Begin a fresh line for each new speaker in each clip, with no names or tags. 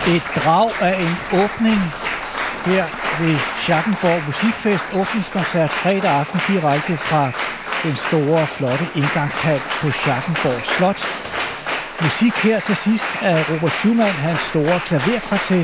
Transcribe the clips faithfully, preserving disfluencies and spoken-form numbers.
Et drag af en åbning her ved Schackenborg Musikfest. Åbningskoncert fredag aften direkte fra den store, flotte indgangshal på Schackenborg Slot. Musik her til sidst af Robert Schumann, hans store klaverkvartet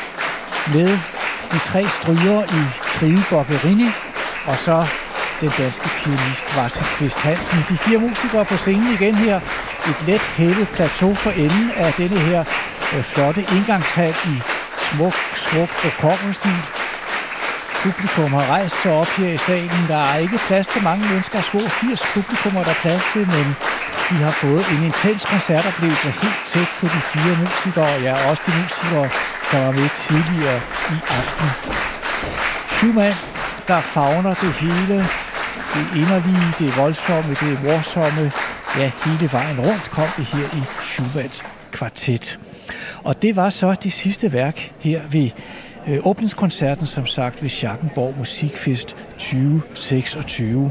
med de tre stryger i Trio Boccherini og så den danske pianist Martin Kvist Hansen. De fire musikere på scenen igen her. Et let hævet plateau for enden af denne her øh, flotte indgangshal i smuk, smuk rokoko-stil. Publikum har rejst sig op her i salen. Der er ikke plads til mange mennesker. Små firs publikummer, der er plads til, men vi har fået en intens koncertoplevelse helt tæt på de fire musikere. Ja, også de musikere, der var med tidligere i aften. Schumann, der favner det hele. Det inderlige, det voldsomme, det morsomme. Ja, hele vejen rundt kom det her i Schumanns kvartet. Og det var så det sidste værk her ved øh, åbningskoncerten, som sagt, ved Schackenborg Musikfest tyve seksogtyve.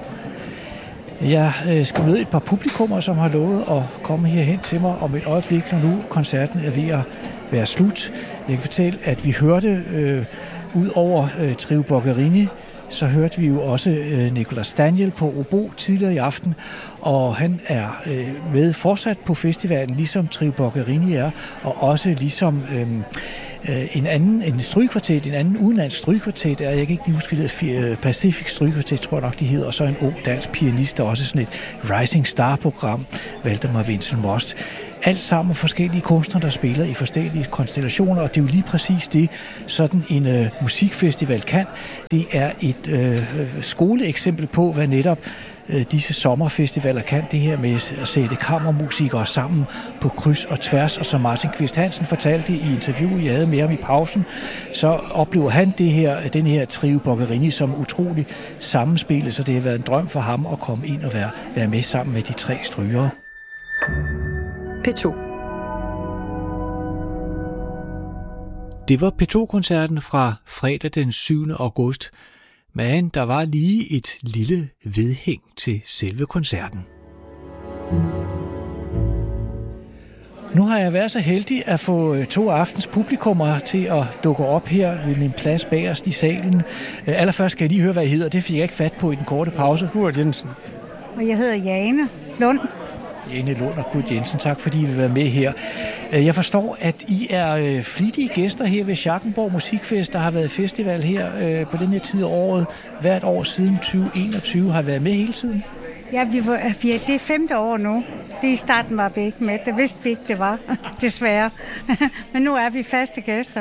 Jeg øh, skal møde et par publikummer, som har lovet at komme herhen til mig om et øjeblik, når nu koncerten er ved at være slut. Jeg kan fortælle, at vi hørte øh, ud over øh, Trio Boccherini, så hørte vi jo også øh, Nicolas Daniel på obo tidligere i aften, og han er øh, med fortsat på festivalen, ligesom Trio Boccherini er, og også ligesom øh, øh, en anden en strygekvartet, en anden udenlandsk strygekvartet, er, jeg kan ikke lige huske, det hedder Pacific Strygekvartet, tror jeg nok, de hedder, og så en ung dansk pianist, og også sådan et Rising Star-program, Valdemar Vincent Most. Alt sammen forskellige kunstnere, der spiller i forskellige konstellationer, og det er jo lige præcis det, sådan en øh, musikfestival kan. Det er et øh, skoleeksempel på, hvad netop øh, disse sommerfestivaler kan. Det her med at sætte kammermusikere sammen på kryds og tværs, og som Martin Kvist Hansen fortalte i interviewet, jeg havde med ham i pausen, så oplever han det her, den her Trio Boccherini som utrolig sammenspillet, så det har været en drøm for ham at komme ind og være, være med sammen med de tre strygere.
P to.
Det var P to-koncerten fra fredag den syvende august, men der var lige et lille vedhæng til selve koncerten. Nu har jeg været så heldig at få to aftens publikummer til at dukke op her ved min plads bagerst i salen. Allerførst skal jeg lige høre, hvad I hedder. Det fik jeg ikke fat på i den korte pause.
Kurt Jensen.
Og jeg hedder Jane Lund.
Jane Lund og Kurt Jensen, tak fordi I vil være med her. Jeg forstår, at I er flittige gæster her ved Schackenborg Musikfest. Der har været festival her på den her tid af året. Hvert år siden tyve enogtyve har I været med hele tiden.
Ja, vi var, vi er, det er femte år nu. Det i starten var vi ikke med. Det vidste vi ikke, det var. Desværre. Men nu er vi faste gæster.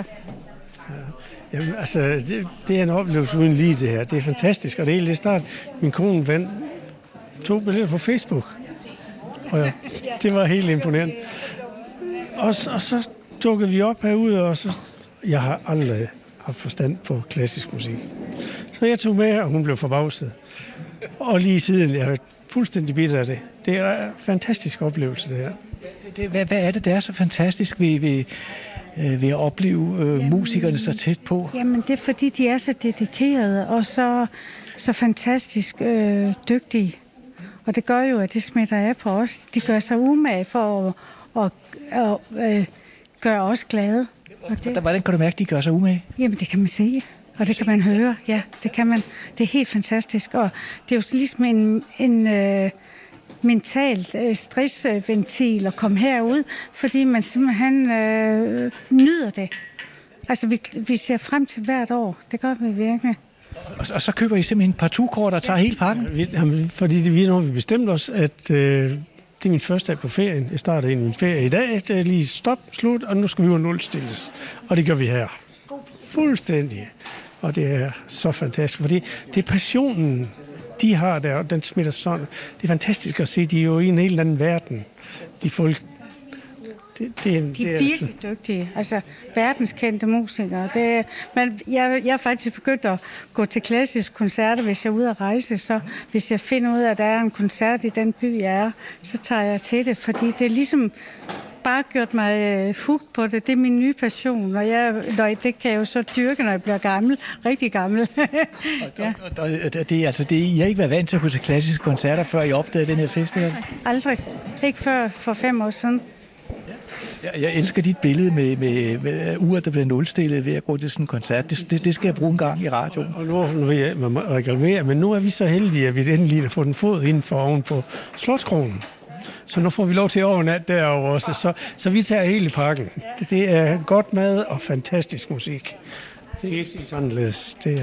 Ja. Jamen, altså, det, det er en oplevelse uden lige det her. Det er fantastisk. Og det er hele det start. Min kone vandt to billeder på Facebook. Og ja, det var helt imponerende. Og, og så dukkede vi op herude, og så, jeg har aldrig haft forstand på klassisk musik. Så jeg tog med, og hun blev forbavset. Og lige siden, jeg er fuldstændig bitter af det. Det er en fantastisk oplevelse, det her.
Det, det, hvad, hvad er det, der er så fantastisk ved, ved, ved at opleve øh, jamen, musikerne så tæt på?
Jamen, det er fordi, de er så dedikerede og så, så fantastisk øh, dygtige. Og det gør jo, at det smitter af på os. De gør sig umage for at, at, at, at, at gøre os glade. Og det,
hvordan kan du mærke, at de gør sig umage?
Jamen, det kan man se. Og det kan man høre. Ja, det kan man. Det er helt fantastisk. Og det er jo ligesom en, en uh, mental uh, stressventil at komme herud, fordi man simpelthen uh, nyder det. Altså, vi, vi ser frem til hvert år. Det gør vi virkelig.
Og, og så køber I simpelthen et partout-kort og tager ja. hele pakken?
Vi, jamen, fordi det, vi, når vi bestemte os, at øh, det er min første dag på ferien. Jeg startede ind i min ferie i dag. Det er lige stop, slut, og nu skal vi jo nulstilles. Og det gør vi her. Fuldstændig. Og det er så fantastisk, fordi det er passionen, de har der, og den smitter sådan. Det er fantastisk at se, de er jo i en helt anden verden. De folk... Det, det er,
de er
det er
virkelig
altså
dygtige, altså verdenskendte musikere. Det, men jeg, jeg er faktisk begyndt at gå til klassiske koncerter, hvis jeg er ude at rejse. Så hvis jeg finder ud af, at der er en koncert i den by, jeg er, så tager jeg til det, fordi det er ligesom bare gjort mig hooked på det. Det er min nye passion, og jeg, det kan jeg jo så dyrke, når jeg bliver gammel. Rigtig gammel.
ja. og, og, og det, altså, det, I har ikke været vant til at gå til klassiske koncerter, før I opdagede den her festival?
Aldrig. Ikke før for fem år siden.
Jeg, jeg elsker dit billede med, med, med uret, der bliver nulstillet ved at gå til sådan en koncert. Det, det, det skal jeg bruge en gang i radioen.
Og nu, nu vil jeg reklamere, men nu er vi så heldige, at vi endelig har fået en fod inden for oven på Slotskronen. Så nu får vi lov til overnat derovre også. Så, så vi tager hele pakken. Det, det er godt mad og fantastisk musik. Det er ikke så anderledes. Det er...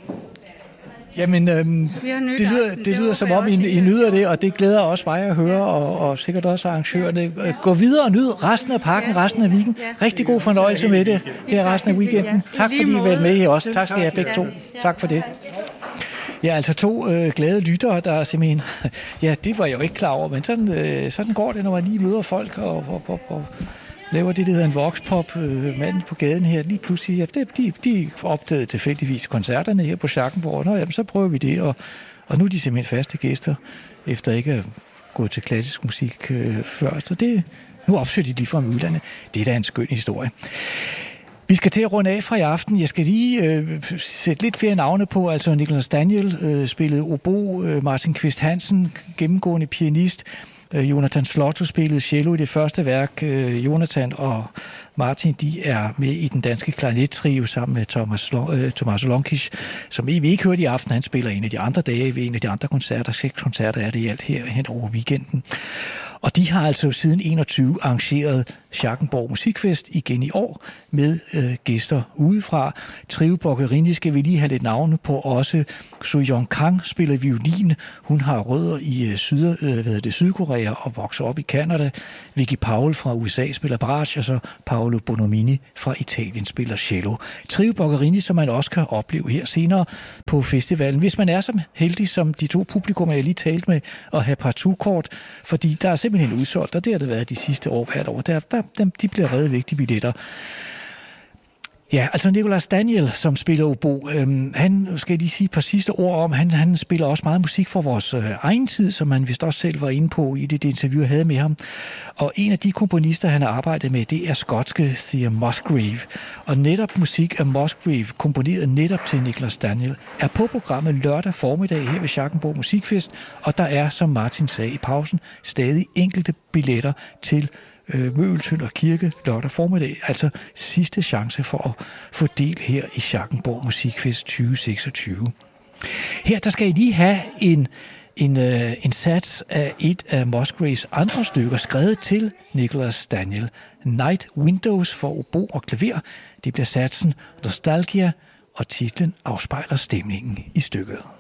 Jamen, øhm, det lyder, det lyder som om, I, I nyder det, og det glæder også mig at høre, og, og sikkert også arrangørerne. Gå videre og nyd resten af pakken, resten af weekenden. Rigtig god fornøjelse med det her resten af weekenden. Tak fordi I var med her også. Tak skal I have begge to. Tak for det. Ja, altså to øh, glade lyttere, der simpelthen... Ja, det var jeg jo ikke klar over, men sådan, øh, sådan går det, når man lige møder folk og, og, og, og laver det, der hedder en voxpop. Øh, manden på gaden her, lige pludselig... Ja, de, de opdagede tilfældigvis koncerterne her på Schackenborg. Nå, jamen, så prøver vi det, og, og nu er de simpelthen faste gæster, efter ikke at gå til klassisk musik øh, først. Og det, nu opsøger de lige fra udlandet. Det er da en skøn historie. Vi skal til at runde af fra i aften. Jeg skal lige øh, sætte lidt flere navne på. Altså Nicholas Daniel øh, spillede obo, øh, Martin Kvist Hansen, gennemgående pianist. Øh, Jonathan Slotto spillede cello i det første værk. Øh, Jonathan og Martin, de er med i den danske klarinettrio sammen med Thomas, øh, Thomas Lonkisch, som I ikke hørte i aften. Han spiller en af de andre dage ved en af de andre koncerter. Seks koncerter er det i alt her hen over weekenden. Og de har altså siden enogtyve arrangeret Schackenborg Musikfest igen i år med øh, gæster udefra. Trio Boccherini skal vi lige have lidt navne på også. Soo-Young Kang spiller violin. Hun har rødder i øh, Syd, øh, hvad hedder det, Sydkorea og vokser op i Canada. Vicky Paul fra U S A spiller bratsch, og så Paolo Bonomini fra Italien spiller cello. Trio Boccherini, som man også kan opleve her senere på festivalen. Hvis man er så heldig som de to publikummer, jeg lige talte med, at have partout-kort, fordi der er simpelthen en udsolgt, og det har det været de sidste år hvert år. Der, der, dem, de bliver reddet væk, de billetter. Ja, altså Nicholas Daniel, som spiller obo, øhm, han skal lige sige et par sidste ord om, han, han spiller også meget musik for vores øh, egen tid, som man vist også selv var inde på i det, det interview, jeg havde med ham. Og en af de komponister, han har arbejdet med, det er skotske Thea Musgrave. Og netop musik af Musgrave, komponeret netop til Nicholas Daniel, er på programmet lørdag formiddag her ved Schackenborg Musikfest, og der er, som Martin sagde i pausen, stadig enkelte billetter til Møgeltønder Kirke lørdag formiddag, altså sidste chance for at få del her i Schackenborg Musikfest tyve seksogtyve. Her der skal I lige have en, en, øh, en sats af et af Musgraves andre stykker, skrevet til Nicholas Daniel. Night Windows for obo og klaver. Det bliver satsen Nostalgia, og titlen afspejler stemningen i stykket.